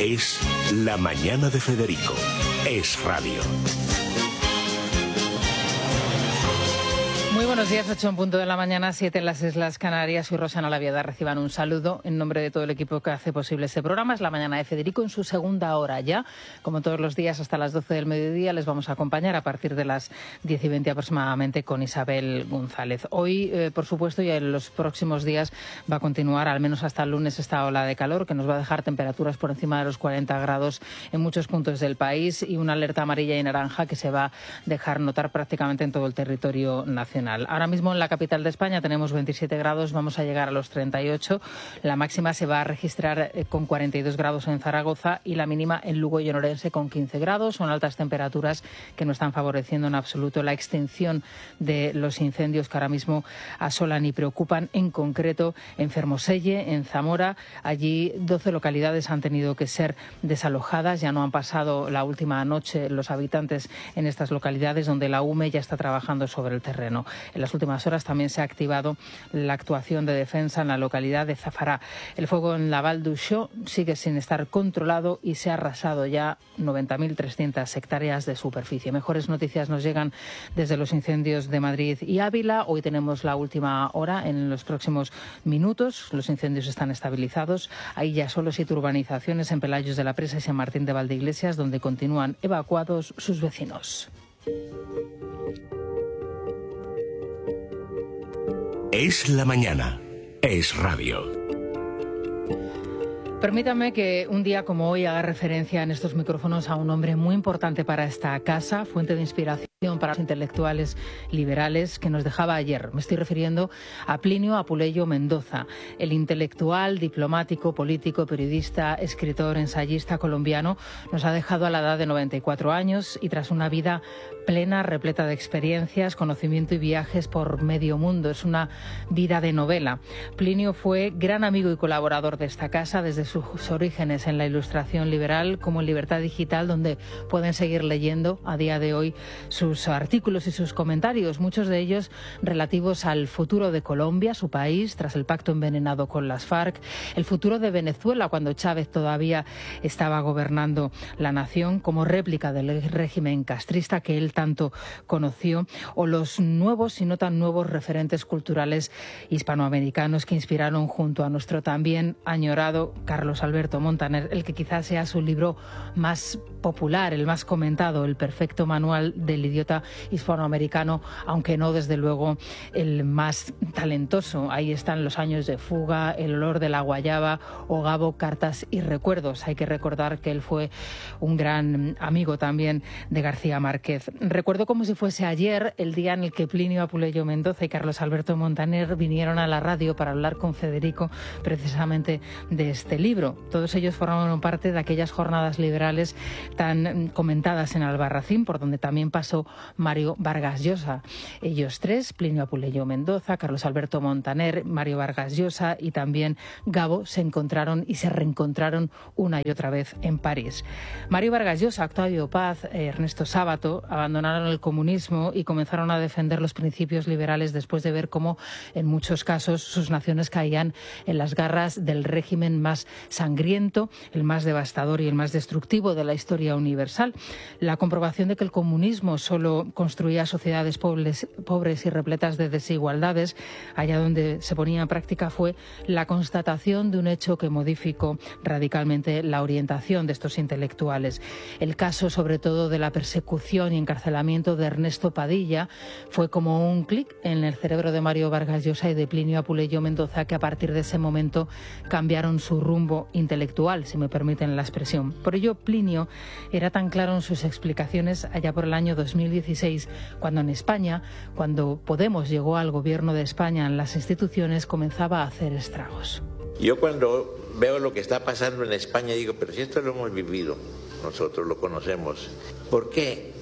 Es La Mañana de Federico. Es radio. Muy buenos días, 8 en punto de la mañana, 7 en las Islas Canarias. Soy Rosana Laviada. Reciban un saludo en nombre de todo el equipo que hace posible este programa. Es La Mañana de Federico en su segunda hora ya. Como todos los días hasta las 12 del mediodía les vamos a acompañar a partir de las 10:20 aproximadamente con Isabel González. Hoy, por supuesto, y en los próximos días va a continuar, al menos hasta el lunes, esta ola de calor que nos va a dejar temperaturas por encima de los 40 grados en muchos puntos del país y una alerta amarilla y naranja que se va a dejar notar prácticamente en todo el territorio nacional. Ahora mismo en la capital de España tenemos 27 grados, vamos a llegar a los 38. La máxima se va a registrar con 42 grados en Zaragoza y la mínima en Lugo y en Orense con 15 grados. Son altas temperaturas que no están favoreciendo en absoluto la extinción de los incendios que ahora mismo asolan y preocupan, en concreto en Fermoselle, en Zamora. Allí 12 localidades han tenido que ser desalojadas. Ya no han pasado la última noche los habitantes en estas localidades, donde la UME ya está trabajando sobre el terreno. En las últimas horas también se ha activado la actuación de defensa en la localidad de Zafará. El fuego en la Val d'Uixó sigue sin estar controlado y se ha arrasado ya 90.300 hectáreas de superficie. Mejores noticias nos llegan desde los incendios de Madrid y Ávila. Hoy tenemos la última hora. En los próximos minutos los incendios están estabilizados. Hay ya solo 7 urbanizaciones en Pelayos de la Presa y San Martín de Valdeiglesias, donde continúan evacuados sus vecinos. Es la mañana. Es radio. Permítame que un día como hoy haga referencia en estos micrófonos a un hombre muy importante para esta casa, fuente de inspiración para los intelectuales liberales que nos dejaba ayer. Me estoy refiriendo a Plinio Apuleyo Mendoza, el intelectual, diplomático, político, periodista, escritor, ensayista colombiano. Nos ha dejado a la edad de 94 años y tras una vida plena, repleta de experiencias, conocimiento y viajes por medio mundo. Es una vida de novela. Plinio fue gran amigo y colaborador de esta casa desde sus orígenes en la Ilustración liberal como en Libertad Digital, donde pueden seguir leyendo a día de hoy sus artículos y sus comentarios, muchos de ellos relativos al futuro de Colombia, su país, tras el pacto envenenado con las FARC, el futuro de Venezuela cuando Chávez todavía estaba gobernando la nación como réplica del régimen castrista que él tanto conoció, o los nuevos y no tan nuevos referentes culturales hispanoamericanos que inspiraron junto a nuestro también añorado Carlos Alberto Montaner, el que quizás sea su libro más popular, el más comentado, El perfecto manual del idiota hispanoamericano, aunque no desde luego el más talentoso. Ahí están Los años de fuga, El olor de la guayaba o Gabo, cartas y recuerdos. Hay que recordar que él fue un gran amigo también de García Márquez. Recuerdo como si fuese ayer el día en el que Plinio Apuleyo Mendoza y Carlos Alberto Montaner vinieron a la radio para hablar con Federico precisamente de este libro. Todos ellos formaron parte de aquellas jornadas liberales tan comentadas en Albarracín, por donde también pasó Mario Vargas Llosa. Ellos tres, Plinio Apuleyo Mendoza, Carlos Alberto Montaner, Mario Vargas Llosa y también Gabo, se encontraron y se reencontraron una y otra vez en París. Mario Vargas Llosa, Octavio Paz, Ernesto Sábato abandonaron el comunismo y comenzaron a defender los principios liberales después de ver cómo en muchos casos sus naciones caían en las garras del régimen más sangriento, el más devastador y el más destructivo de la historia universal. La comprobación de que el comunismo solo construía sociedades pobres y repletas de desigualdades, allá donde se ponía en práctica, fue la constatación de un hecho que modificó radicalmente la orientación de estos intelectuales. El caso, sobre todo, de la persecución y encarcelamiento de Ernesto Padilla fue como un clic en el cerebro de Mario Vargas Llosa y de Plinio Apuleyo Mendoza, que a partir de ese momento cambiaron su rumbo intelectual, si me permiten la expresión. Por ello, Plinio era tan claro en sus explicaciones allá por el año 2016, cuando en España, cuando Podemos llegó al gobierno de España, en las instituciones comenzaba a hacer estragos. Yo cuando veo lo que está pasando en España digo, pero si esto lo hemos vivido, nosotros lo conocemos. ¿Por qué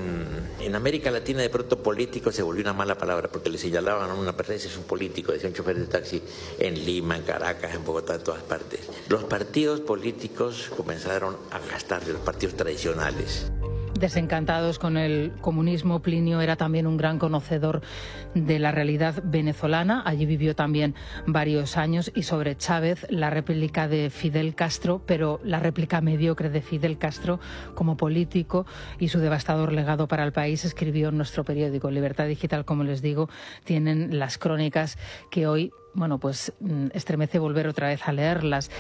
en América Latina de pronto político se volvió una mala palabra? Porque le señalaban a una persona, ese es un político, decía un chofer de taxi en Lima, en Caracas, en Bogotá, en todas partes. Los partidos políticos comenzaron a gastar de los partidos tradicionales. desencantados con el comunismo. Plinio era también un gran conocedor de la realidad venezolana. Allí vivió también varios años. Y sobre Chávez, la réplica de Fidel Castro, pero la réplica mediocre de Fidel Castro como político y su devastador legado para el país, escribió en nuestro periódico Libertad Digital. Como les digo, tienen las crónicas que hoy, bueno, pues estremece volver otra vez a leerlas.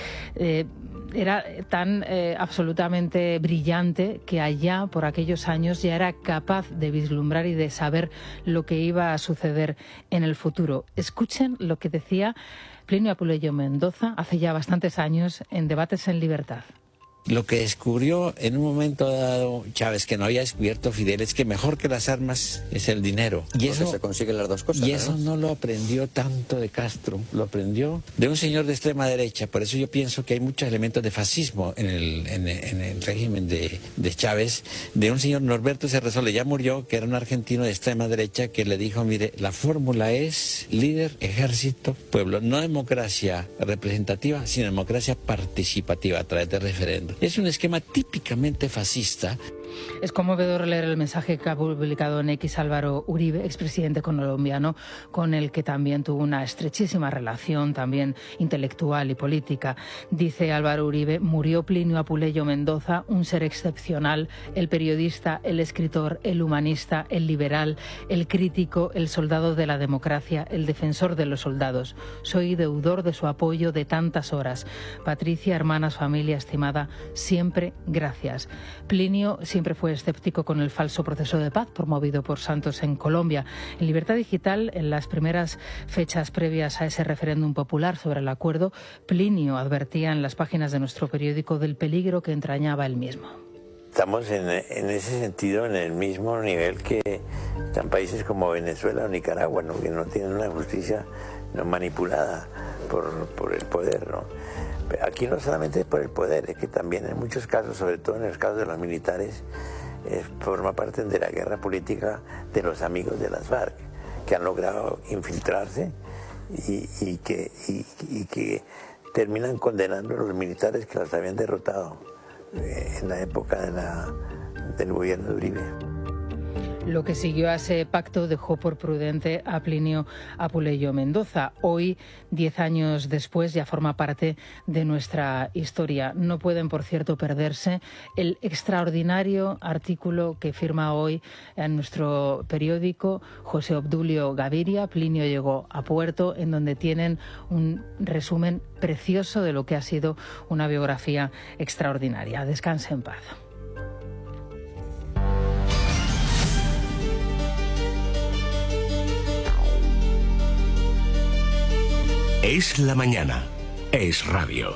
Era tan absolutamente brillante que allá, por aquellos años, ya era capaz de vislumbrar y de saber lo que iba a suceder en el futuro. Escuchen lo que decía Plinio Apuleyo Mendoza hace ya bastantes años en Debates en Libertad. Lo que descubrió en un momento dado Chávez, que no había descubierto Fidel, es que mejor que las armas es el dinero. Y eso se consiguen las dos cosas. Y eso no lo aprendió tanto de Castro, lo aprendió de un señor de extrema derecha. Por eso yo pienso que hay muchos elementos de fascismo en el régimen de Chávez, de un señor Norberto Cerresola, ya murió, que era un argentino de extrema derecha, que le dijo, mire, la fórmula es líder, ejército, pueblo. No democracia representativa, sino democracia participativa a través de referéndum. Es un esquema típicamente fascista. Es conmovedor leer el mensaje que ha publicado en X Álvaro Uribe, expresidente colombiano, con el que también tuvo una estrechísima relación, también intelectual y política. Dice Álvaro Uribe: murió Plinio Apuleyo Mendoza, un ser excepcional, el periodista, el escritor, el humanista, el liberal, el crítico, el soldado de la democracia, el defensor de los soldados. Soy deudor de su apoyo de tantas horas. Patricia, hermanas, familia estimada, siempre gracias. Plinio siempre fue escéptico con el falso proceso de paz promovido por Santos en Colombia. En Libertad Digital, en las primeras fechas previas a ese referéndum popular sobre el acuerdo, Plinio advertía en las páginas de nuestro periódico del peligro que entrañaba él mismo. Estamos en ese sentido en el mismo nivel que están países como Venezuela o Nicaragua, ¿no? Que no tienen una justicia no manipulada por el poder, ¿no? Aquí no solamente es por el poder, es que también en muchos casos, sobre todo en el caso de los militares, forma parte de la guerra política de los amigos de las FARC, que han logrado infiltrarse y que terminan condenando a los militares que los habían derrotado en la época del gobierno de Uribe. Lo que siguió a ese pacto dejó por prudente a Plinio Apuleyo Mendoza. Hoy, 10 años después, ya forma parte de nuestra historia. No pueden, por cierto, perderse el extraordinario artículo que firma hoy en nuestro periódico José Obdulio Gaviria, Plinio llegó a puerto, en donde tienen un resumen precioso de lo que ha sido una biografía extraordinaria. Descanse en paz. Es la mañana. Es radio.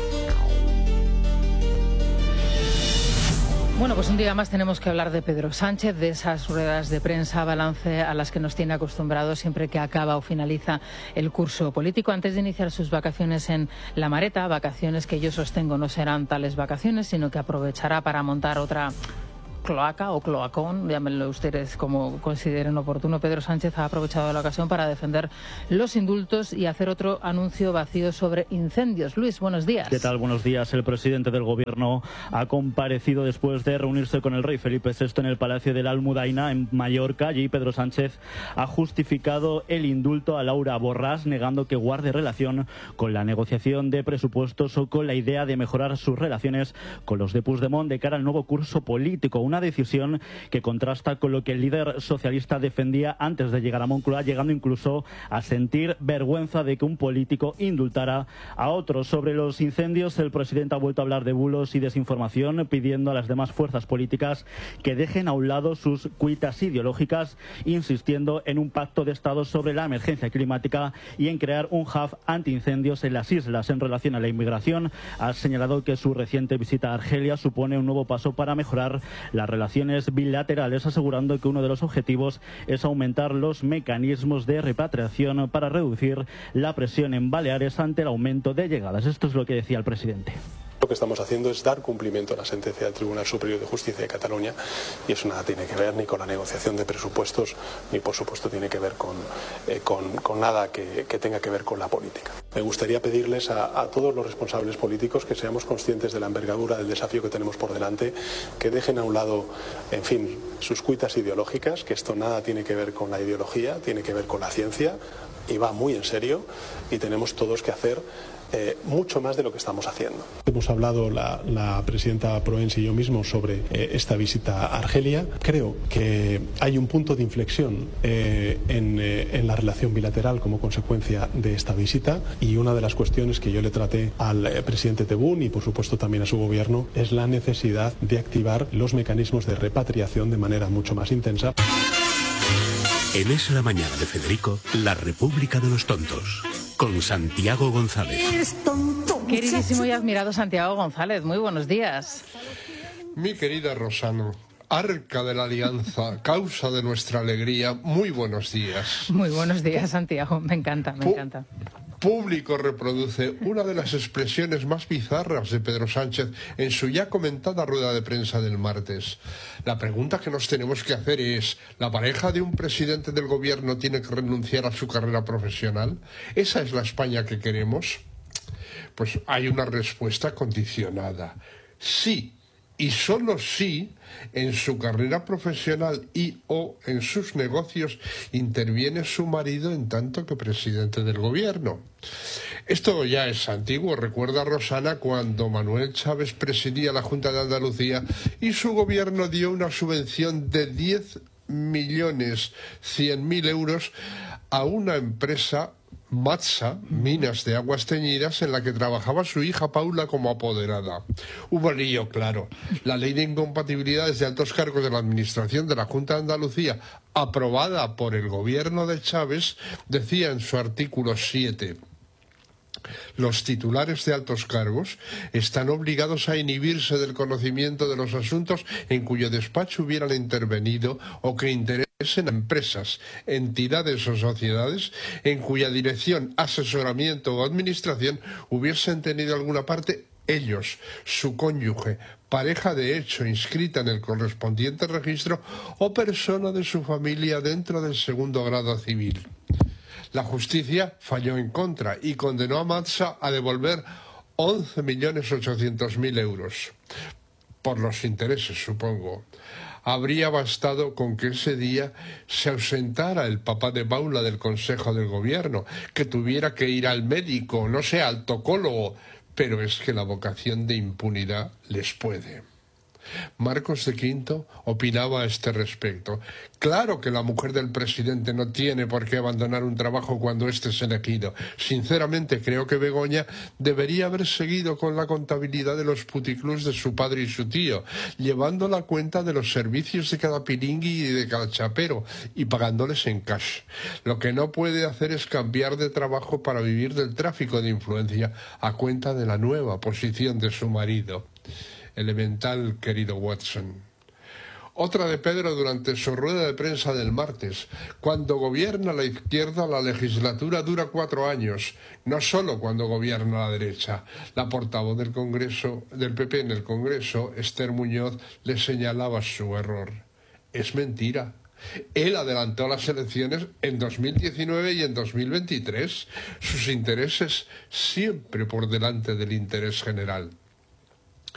Bueno, pues un día más tenemos que hablar de Pedro Sánchez, de esas ruedas de prensa, balance a las que nos tiene acostumbrados siempre que acaba o finaliza el curso político. Antes de iniciar sus vacaciones en La Mareta, vacaciones que yo sostengo no serán tales vacaciones, sino que aprovechará para montar otra cloaca o cloacón, llámenlo ustedes como consideren oportuno. Pedro Sánchez ha aprovechado la ocasión para defender los indultos y hacer otro anuncio vacío sobre incendios. Luis, buenos días. ¿Qué tal? Buenos días. El presidente del Gobierno ha comparecido después de reunirse con el rey Felipe VI en el Palacio de la Almudaina, en Mallorca. Allí Pedro Sánchez ha justificado el indulto a Laura Borràs, negando que guarde relación con la negociación de presupuestos o con la idea de mejorar sus relaciones con los de Puigdemont de cara al nuevo curso político. Una decisión que contrasta con lo que el líder socialista defendía antes de llegar a Moncloa, llegando incluso a sentir vergüenza de que un político indultara a otros. Sobre los incendios, el presidente ha vuelto a hablar de bulos y desinformación, pidiendo a las demás fuerzas políticas que dejen a un lado sus cuitas ideológicas, insistiendo en un pacto de Estado sobre la emergencia climática y en crear un hub antiincendios en las islas. En relación a la inmigración, ha señalado que su reciente visita a Argelia supone un nuevo paso para mejorar las relaciones bilaterales, asegurando que uno de los objetivos es aumentar los mecanismos de repatriación para reducir la presión en Baleares ante el aumento de llegadas. Esto es lo que decía el presidente. Lo que estamos haciendo es dar cumplimiento a la sentencia del Tribunal Superior de Justicia de Cataluña, y eso nada tiene que ver ni con la negociación de presupuestos, ni por supuesto tiene que ver con nada que tenga que ver con la política. Me gustaría pedirles a todos los responsables políticos que seamos conscientes de la envergadura del desafío que tenemos por delante, que dejen a un lado, en fin, sus cuitas ideológicas, que esto nada tiene que ver con la ideología, tiene que ver con la ciencia, y va muy en serio, y tenemos todos que hacer mucho más de lo que estamos haciendo. Hemos hablado la presidenta Proens y yo mismo sobre esta visita a Argelia. Creo que hay un punto de inflexión en la relación bilateral como consecuencia de esta visita, y una de las cuestiones que yo le traté al presidente Tebboune y por supuesto también a su gobierno es la necesidad de activar los mecanismos de repatriación de manera mucho más intensa. En Es la Mañana de Federico, la República de los Tontos, con Santiago González. Queridísimo y admirado Santiago González, muy buenos días. Mi querida Rosano, arca de la alianza, causa de nuestra alegría, muy buenos días. Muy buenos días, Santiago, me encanta, me encanta. Público reproduce una de las expresiones más bizarras de Pedro Sánchez en su ya comentada rueda de prensa del martes. La pregunta que nos tenemos que hacer es, ¿la pareja de un presidente del gobierno tiene que renunciar a su carrera profesional? ¿Esa es la España que queremos? Pues hay una respuesta condicionada. Sí, y solo si en su carrera profesional y o en sus negocios interviene su marido en tanto que presidente del gobierno. Esto ya es antiguo. Recuerda a Rosana cuando Manuel Chávez presidía la Junta de Andalucía y su gobierno dio una subvención de 10.100.000 euros a una empresa, Matsa, Minas de Aguas Teñidas, en la que trabajaba su hija Paula como apoderada. Hubo lío, claro. La ley de incompatibilidades de altos cargos de la Administración de la Junta de Andalucía, aprobada por el gobierno de Chávez, decía en su artículo 7... Los titulares de altos cargos están obligados a inhibirse del conocimiento de los asuntos en cuyo despacho hubieran intervenido o que interesen a empresas, entidades o sociedades en cuya dirección, asesoramiento o administración hubiesen tenido alguna parte ellos, su cónyuge, pareja de hecho inscrita en el correspondiente registro o persona de su familia dentro del segundo grado civil. La justicia falló en contra y condenó a Matsa a devolver 11.800.000 euros. Por los intereses, supongo. Habría bastado con que ese día se ausentara el papá de Paula del Consejo del Gobierno, que tuviera que ir al médico, no sé, al tocólogo, pero es que la vocación de impunidad les puede. Marcos de Quinto opinaba a este respecto. Claro que la mujer del presidente no tiene por qué abandonar un trabajo cuando éste es elegido. Sinceramente creo que Begoña debería haber seguido con la contabilidad de los puticlubs de su padre y su tío, llevando la cuenta de los servicios de cada piringui y de cada chapero y pagándoles en cash. Lo que no puede hacer es cambiar de trabajo para vivir del tráfico de influencia a cuenta de la nueva posición de su marido. Elemental, querido Watson. Otra de Pedro durante su rueda de prensa del martes. Cuando gobierna la izquierda, la legislatura dura 4 años. No solo cuando gobierna la derecha. La portavoz del Congreso, del PP en el Congreso, Esther Muñoz, le señalaba su error. Es mentira. Él adelantó las elecciones en 2019 y en 2023. Sus intereses siempre por delante del interés general.